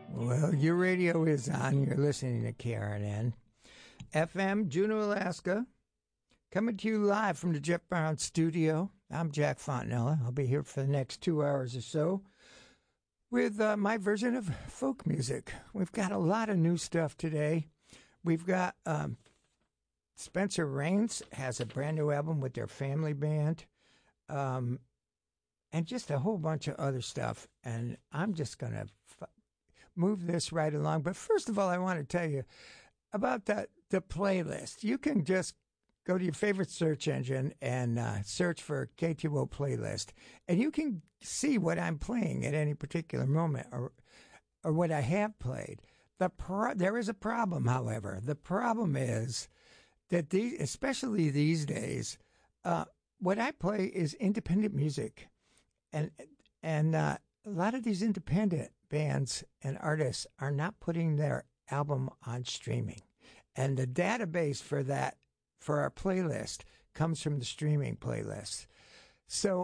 Well, your radio is on. You're listening to KRNN. FM, Juneau, Alaska. Coming to you live from the Jeff Brown studio. I'm Jack Fontanella. I'll be here for the next 2 hours or so with my version of folk music. We've got a lot of new stuff today. We've got Spencer Rains has a brand new album with their family band. And just a whole bunch of other stuff. And I'm just going to move this right along. But first of all, I want to tell you about the playlist. You can just go to your favorite search engine and search for K2O playlist. And you can see what I'm playing at any particular moment or what I have played. There is a problem, however. The problem is that especially these days, what I play is independent music. And a lot of these independent bands and artists are not putting their album on streaming. And the database for that, for our playlist, comes from the streaming playlist. So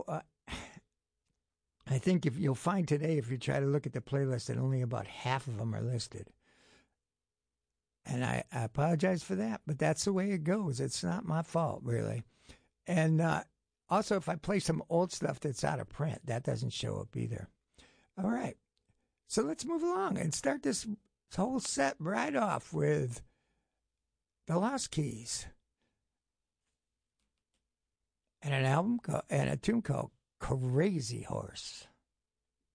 I think if you'll find today, if you try to look at the playlist, that only about half of them are listed. And I apologize for that, but that's the way it goes. It's not my fault, really. And also, if I play some old stuff that's out of print, that doesn't show up either. All right. So let's move along and start this whole set right off with the Lost Keys and an album and a tune called Crazy Horse.